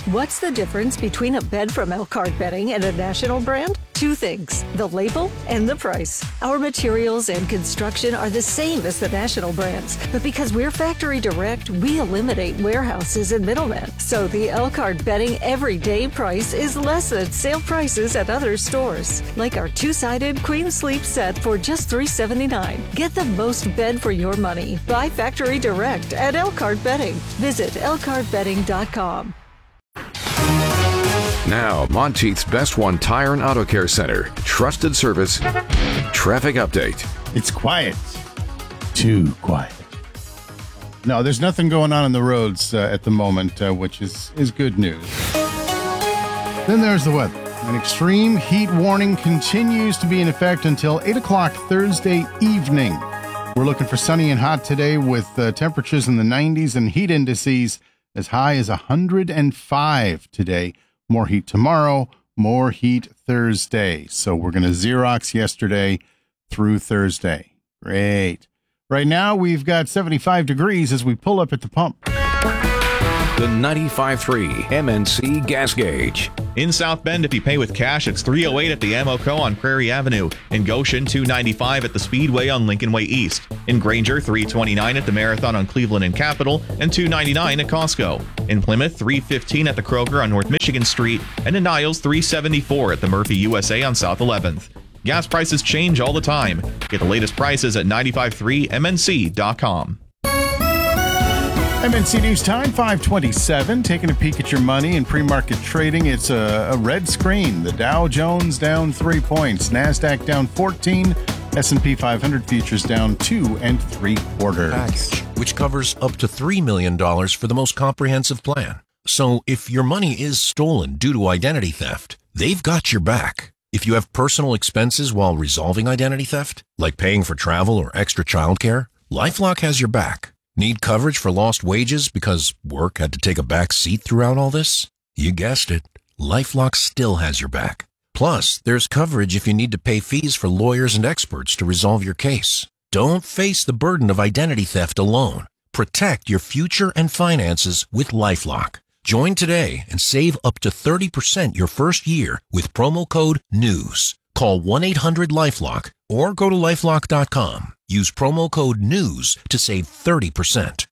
What's the difference between a bed from Elkhart Bedding and a national brand? Two things, the label and the price. Our materials and construction are the same as the national brands, but because we're factory direct, we eliminate warehouses and middlemen. So the Elkhart Bedding everyday price is less than sale prices at other stores. Like our two-sided queen sleep set for just $379. Get the most bed for your money. Buy factory direct at Elkhart Bedding. Visit elkhartbedding.com. Now, Monteith's Best One Tire and Auto Care Center. Trusted service. Traffic update. It's quiet. Too quiet. No, there's nothing going on the roads at the moment, which is good news. Then there's the weather. An extreme heat warning continues to be in effect until 8 o'clock Thursday evening. We're looking for sunny and hot today with temperatures in the 90s and heat indices as high as 105 today. More heat tomorrow, more heat Thursday. So we're going to Xerox yesterday through Thursday. Great. Right now, we've got 75 degrees as we pull up at the pump. The 95.3 MNC gas gauge. In South Bend, if you pay with cash, it's $3.08 at the Amoco on Prairie Avenue. In Goshen, $2.95 at the Speedway on Lincoln Way East. In Granger, $3.29 at the Marathon on Cleveland and Capitol, and $2.99 at Costco. In Plymouth, $3.15 at the Kroger on North Michigan Street, and in Niles, $3.74 at the Murphy USA on South 11th. Gas prices change all the time. Get the latest prices at 953mnc.com. MNC News Time, 5:27. Taking a peek at your money in pre-market trading. It's a red screen. The Dow Jones down 3 points. NASDAQ down 14. S&P 500 futures down 2 3/4. Package, which covers up to $3 million for the most comprehensive plan. So if your money is stolen due to identity theft, they've got your back. If you have personal expenses while resolving identity theft, like paying for travel or extra childcare, LifeLock has your back. Need coverage for lost wages because work had to take a back seat throughout all this? You guessed it. LifeLock still has your back. Plus, there's coverage if you need to pay fees for lawyers and experts to resolve your case. Don't face the burden of identity theft alone. Protect your future and finances with LifeLock. Join today and save up to 30% your first year with promo code NEWS. Call 1-800-LifeLock or go to lifelock.com. Use promo code NEWS to save 30%.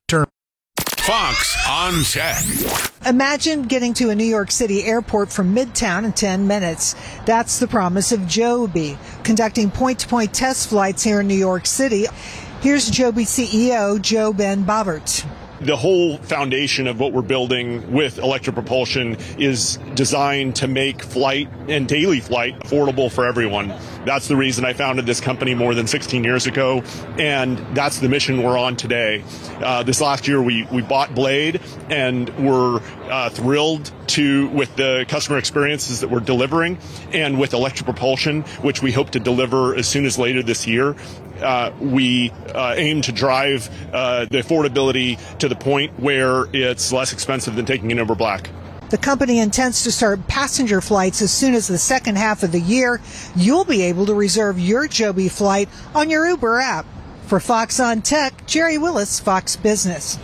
Fox on Tech. Imagine getting to a New York City airport from Midtown in 10 minutes. That's the promise of Joby, conducting point-to-point test flights here in New York City. Here's Joby CEO JoeBen Bobbert. The whole foundation of what we're building with electric propulsion is designed to make flight and daily flight affordable for everyone. That's the reason I founded this company more than 16 years ago, and that's the mission we're on today. This last year, we bought Blade, and we're thrilled with the customer experiences that we're delivering, and with electric propulsion, which we hope to deliver as soon as later this year. We aim to drive the affordability to the point where it's less expensive than taking an Uber Black. The company intends to start passenger flights as soon as the second half of the year. You'll be able to reserve your Joby flight on your Uber app. For Fox on Tech, Jerry Willis, Fox Business.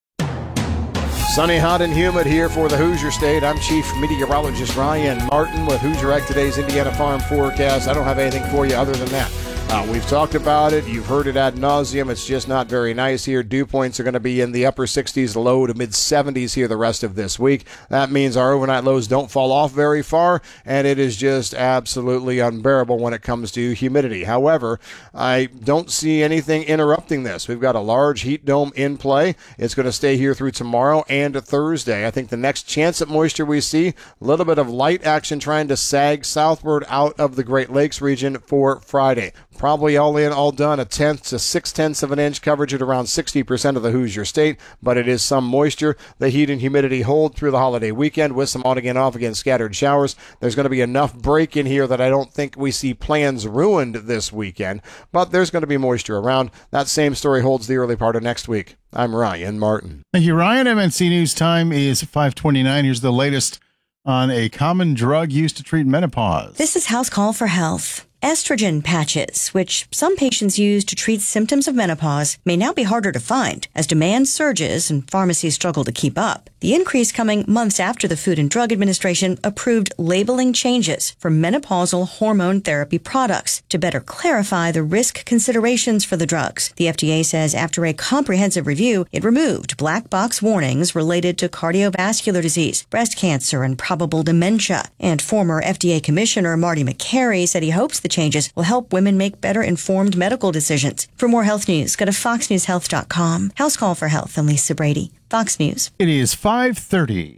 Sunny, hot, and humid here for the Hoosier State. I'm Chief Meteorologist Ryan Martin with Hoosier Ag Today's Indiana Farm Forecast. I don't have anything for you other than that. We've talked about it. You've heard it ad nauseum. It's just not very nice here. Dew points are going to be in the upper 60s, low to mid 70s here the rest of this week. That means our overnight lows don't fall off very far, and it is just absolutely unbearable when it comes to humidity. However, I don't see anything interrupting this. We've got a large heat dome in play. It's going to stay here through tomorrow and Thursday. I think the next chance at moisture we see, a little bit of light action trying to sag southward out of the Great Lakes region for Friday. Probably all in, all done, 1/10 to 6/10 of an inch coverage at around 60% of the Hoosier State, but it is some moisture. The heat and humidity hold through the holiday weekend with some on-again, off-again scattered showers. There's going to be enough break in here that I don't think we see plans ruined this weekend, but there's going to be moisture around. That same story holds the early part of next week. I'm Ryan Martin. Thank you, Ryan. MNC News Time is 5:29. Here's the latest on a common drug used to treat menopause. This is House Call for Health. Estrogen patches, which some patients use to treat symptoms of menopause, may now be harder to find as demand surges and pharmacies struggle to keep up. The increase coming months after the Food and Drug Administration approved labeling changes for menopausal hormone therapy products to better clarify the risk considerations for the drugs. The FDA says after a comprehensive review, it removed black box warnings related to cardiovascular disease, breast cancer, and probable dementia. And former FDA Commissioner Marty McCary said he hopes the changes will help women make better informed medical decisions. For more health news, go to foxnewshealth.com. House Call for Health. I'm Lisa Brady, Fox News. It is 5:30.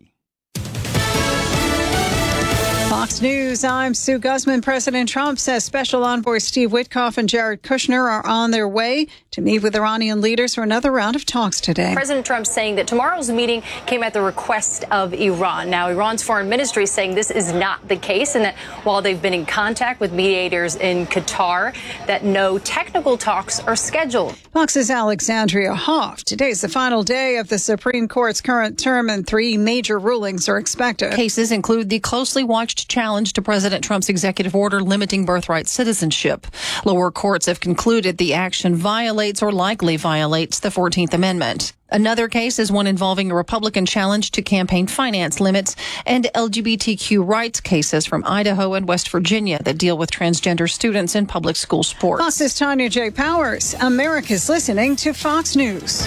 Fox News, I'm Sue Guzman. President Trump says Special Envoy Steve Witkoff and Jared Kushner are on their way to meet with Iranian leaders for another round of talks today. President Trump saying that tomorrow's meeting came at the request of Iran. Now, Iran's foreign ministry is saying this is not the case, and that while they've been in contact with mediators in Qatar, that no technical talks are scheduled. Fox's Alexandria Hoff. Today's the final day of the Supreme Court's current term, and 3 major rulings are expected. Cases include the closely watched challenge to President Trump's executive order limiting birthright citizenship. Lower courts have concluded the action violates or likely violates the 14th Amendment. Another case is one involving a Republican challenge to campaign finance limits and LGBTQ rights cases from Idaho and West Virginia that deal with transgender students in public school sports. Fox's Tanya J. Powers. America's listening to Fox News.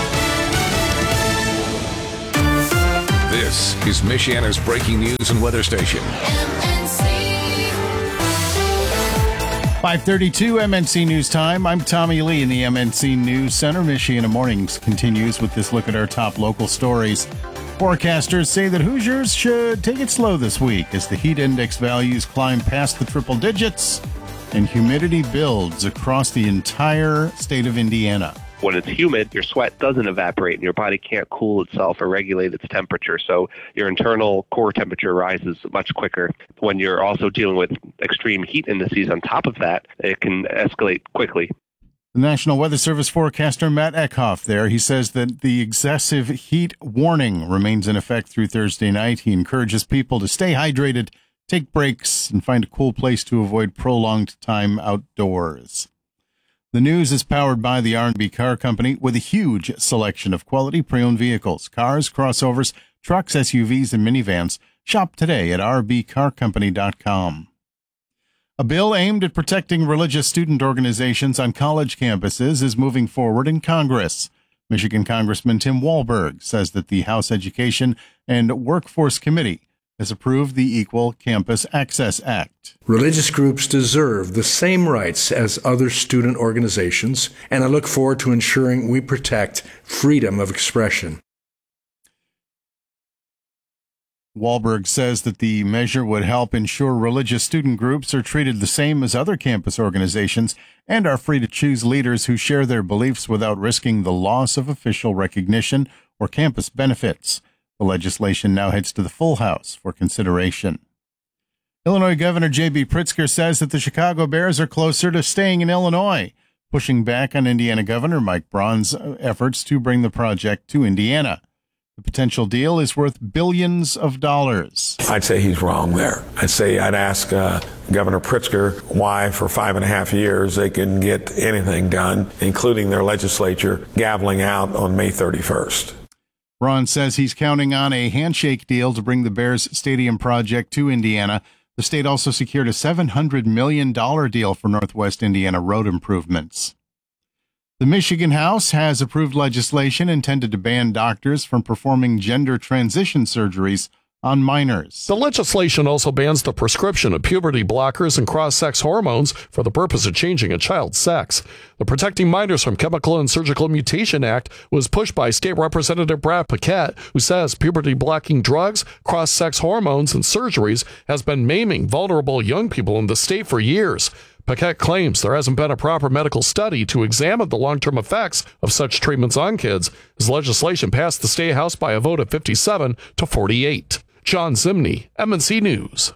This is Michiana's breaking news and weather station. 5:32 MNC News Time. I'm Tommy Lee in the MNC News Center. Michiana Mornings continues with this look at our top local stories. Forecasters say that Hoosiers should take it slow this week as the heat index values climb past the triple digits and humidity builds across the entire state of Indiana. When it's humid, your sweat doesn't evaporate and your body can't cool itself or regulate its temperature. So your internal core temperature rises much quicker. When you're also dealing with extreme heat indices on top of that, it can escalate quickly. The National Weather Service forecaster Matt Eckhoff there, he says that the excessive heat warning remains in effect through Thursday night. He encourages people to stay hydrated, take breaks, and find a cool place to avoid prolonged time outdoors. The news is powered by the R&B Car Company with a huge selection of quality pre-owned vehicles, cars, crossovers, trucks, SUVs, and minivans. Shop today at rbcarcompany.com. A bill aimed at protecting religious student organizations on college campuses is moving forward in Congress. Michigan Congressman Tim Walberg says that the House Education and Workforce Committee has approved the Equal Campus Access Act. Religious groups deserve the same rights as other student organizations, and I look forward to ensuring we protect freedom of expression. Walberg says that the measure would help ensure religious student groups are treated the same as other campus organizations and are free to choose leaders who share their beliefs without risking the loss of official recognition or campus benefits. The legislation now heads to the full House for consideration. Illinois Governor J.B. Pritzker says that the Chicago Bears are closer to staying in Illinois, pushing back on Indiana Governor Mike Braun's efforts to bring the project to Indiana. The potential deal is worth billions of dollars. I'd say he's wrong there. I'd ask Governor Pritzker why for 5.5 years they couldn't get anything done, including their legislature gaveling out on May 31st. Braun says he's counting on a handshake deal to bring the Bears stadium project to Indiana. The state also secured a $700 million deal for Northwest Indiana road improvements. The Michigan House has approved legislation intended to ban doctors from performing gender transition surgeries on minors. The legislation also bans the prescription of puberty blockers and cross-sex hormones for the purpose of changing a child's sex. The Protecting Minors from Chemical and Surgical Mutation Act was pushed by State Representative Brad Paquette, who says puberty-blocking drugs, cross-sex hormones, and surgeries has been maiming vulnerable young people in the state for years. Paquette claims there hasn't been a proper medical study to examine the long-term effects of such treatments on kids. His legislation passed the State House by a vote of 57 to 48. John Zimney, MNC News.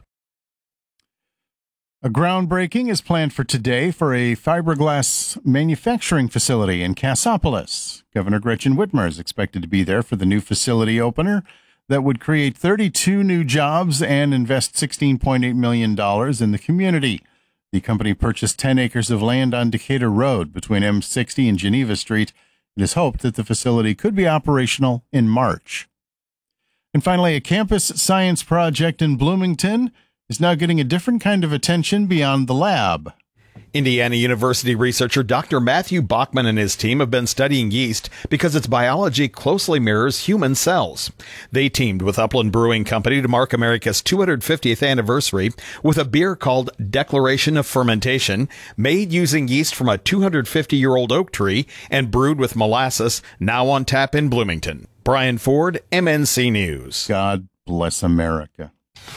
A groundbreaking is planned for today for a fiberglass manufacturing facility in Cassopolis. Governor Gretchen Whitmer is expected to be there for the new facility opener that would create 32 new jobs and invest $16.8 million in the community. The company purchased 10 acres of land on Decatur Road between M60 and Geneva Street. It is hoped that the facility could be operational in March. And finally, a campus science project in Bloomington is now getting a different kind of attention beyond the lab. Indiana University researcher Dr. Matthew Bachman and his team have been studying yeast because its biology closely mirrors human cells. They teamed with Upland Brewing Company to mark America's 250th anniversary with a beer called Declaration of Fermentation, made using yeast from a 250-year-old oak tree and brewed with molasses, now on tap in Bloomington. Brian Ford, MNC News. God bless America.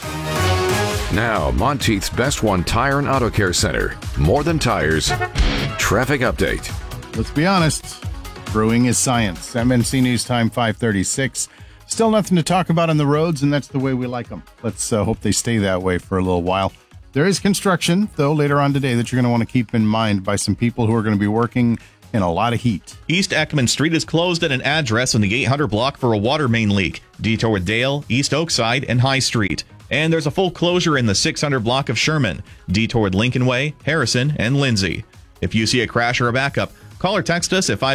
Now, Monteith's Best One Tire and Auto Care Center. More than tires. Traffic update. Let's be honest. Brewing is science. MNC News Time 5:36. Still nothing to talk about on the roads, and that's the way we like them. Let's hope they stay that way for a little while. There is construction, though, later on today that you're going to want to keep in mind by some people who are going to be working in a lot of heat. East Ekman Street is closed at an address in the 800 block for a water main leak. Detour with Dale, East Oakside, and High Street. And there's a full closure in the 600 block of Sherman, Detour with Lincoln Way, Harrison, and Lindsay. If you see a crash or a backup, call or text us at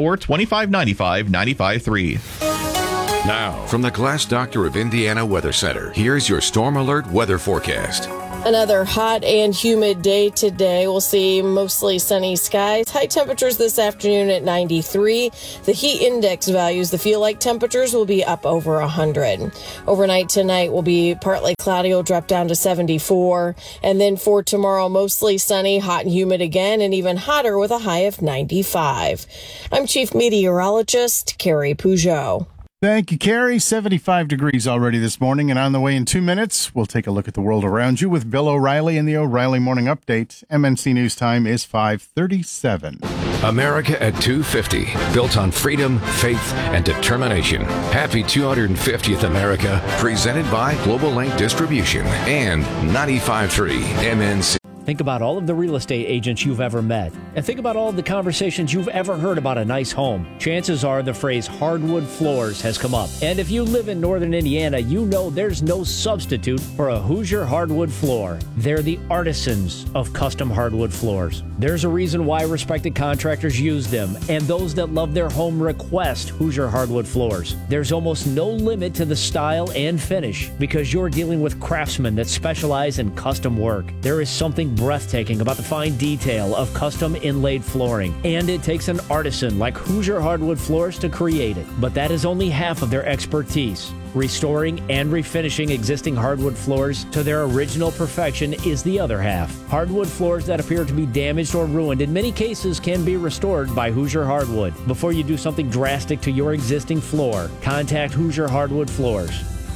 574-2595-953. Now, from the Glass Doctor of Indiana Weather Center, here's your Storm Alert weather forecast. Another hot and humid day today. We'll see mostly sunny skies. High temperatures this afternoon at 93. The heat index values, the feel-like temperatures, will be up over 100. Overnight tonight will be partly cloudy. Will drop down to 74. And then for tomorrow, mostly sunny, hot and humid again, and even hotter with a high of 95. I'm Chief Meteorologist Carrie Peugeot. Thank you, Carrie. 75 degrees already this morning, and on the way in 2 minutes, we'll take a look at the world around you with Bill O'Reilly and the O'Reilly Morning Update. MNC News Time is 5:37. America at 250, built on freedom, faith, and determination. Happy 250th America, presented by Global Link Distribution and 95.3 MNC. Think about all of the real estate agents you've ever met, and think about all of the conversations you've ever heard about a nice home. Chances are the phrase hardwood floors has come up. And if you live in northern Indiana, you know there's no substitute for a Hoosier hardwood floor. They're the artisans of custom hardwood floors. There's a reason why respected contractors use them, and those that love their home request Hoosier hardwood floors. There's almost no limit to the style and finish because you're dealing with craftsmen that specialize in custom work. There is something breathtaking about the fine detail of custom inlaid flooring, and it takes an artisan like Hoosier Hardwood Floors to create it. But that is only half of their expertise. Restoring and refinishing existing hardwood floors to their original perfection is the other half. Hardwood floors that appear to be damaged or ruined in many cases can be restored by Hoosier Hardwood. Before you do something drastic to your existing floor, contact Hoosier Hardwood Floors.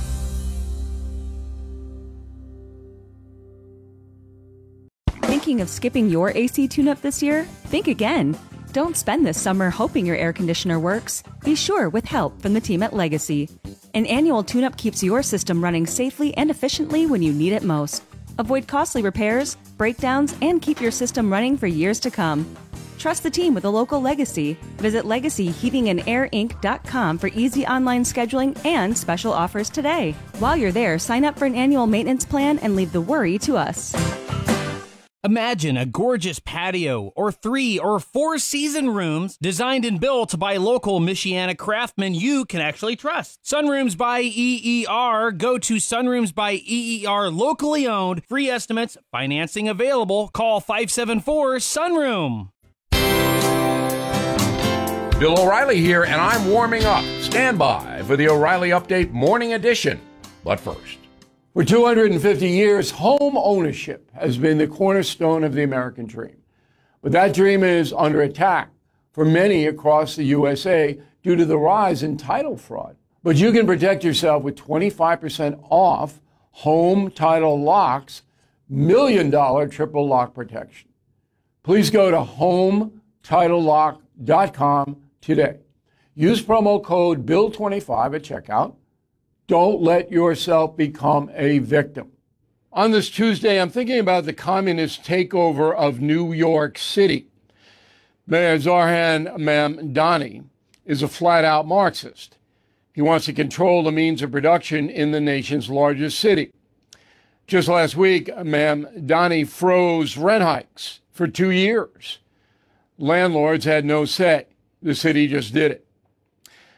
Thinking of skipping your AC tune-up this year? Think again. Don't spend this summer hoping your air conditioner works. Be sure with help from the team at Legacy. An annual tune-up keeps your system running safely and efficiently when you need it most. Avoid costly repairs, breakdowns, and keep your system running for years to come. Trust the team with a local Legacy. Visit LegacyHeatingandAirInc.com for easy online scheduling and special offers today. While you're there, sign up for an annual maintenance plan and leave the worry to us. Imagine a gorgeous patio or 3 or 4 season rooms designed and built by local Michiana craftsmen you can actually trust. Sunrooms by EER. Go to Sunrooms by EER, locally owned. Free estimates, financing available. Call 574-SUNROOM. Bill O'Reilly here, and I'm warming up. Stand by for the O'Reilly Update Morning Edition. But first, for 250 years, home ownership has been the cornerstone of the American dream. But that dream is under attack for many across the USA due to the rise in title fraud. But you can protect yourself with 25% off home title locks, $1 million triple lock protection. Please go to HomeTitleLock.com today. Use promo code BILL25 at checkout. Don't let yourself become a victim. On this Tuesday, I'm thinking about the communist takeover of New York City. Mayor Zohran Mamdani is a flat-out Marxist. He wants to control the means of production in the nation's largest city. Just last week, Mamdani froze rent hikes for 2 years. Landlords had no say. The city just did it.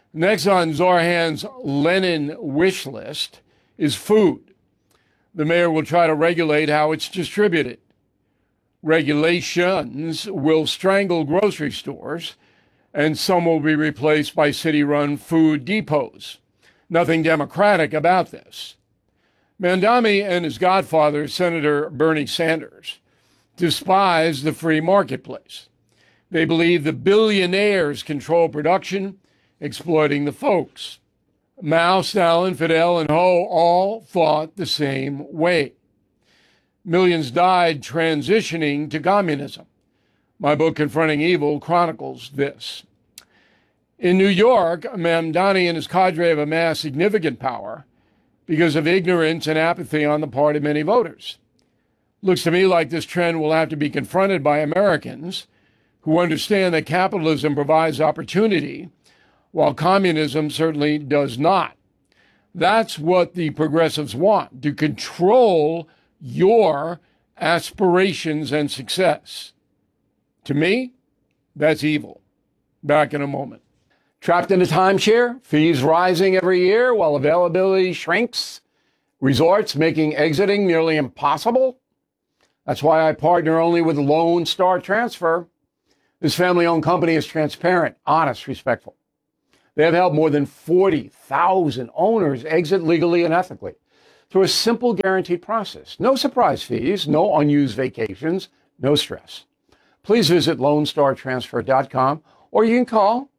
Next on Zarhan's Lenin wish list is food. The mayor will try to regulate how it's distributed. Regulations will strangle grocery stores, and some will be replaced by city-run food depots. Nothing democratic about this. Mamdani and his godfather, Senator Bernie Sanders, despise the free marketplace. They believe the billionaires control production, exploiting the folks. Mao, Stalin, Fidel, and Ho all thought the same way. Millions died transitioning to communism. My book, Confronting Evil, chronicles this. In New York, Mamdani and his cadre have amassed significant power because of ignorance and apathy on the part of many voters. Looks to me like this trend will have to be confronted by Americans who understand that capitalism provides opportunity, while communism certainly does not. That's what the progressives want, to control your aspirations and success. To me, that's evil. Back in a moment. Trapped in a timeshare, fees rising every year while availability shrinks, resorts making exiting nearly impossible. That's why I partner only with Lone Star Transfer. This family-owned company is transparent, honest, respectful. They have helped more than 40,000 owners exit legally and ethically through a simple guaranteed process. No surprise fees, no unused vacations, no stress. Please visit LoneStarTransfer.com or you can call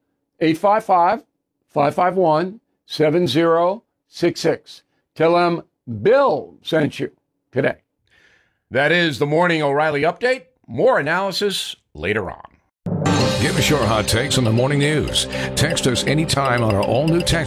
855-551-7066. Tell them Bill sent you today. That is the Morning O'Reilly Update. More analysis later on. Give us your hot takes on the morning news. Text us anytime on our all-new text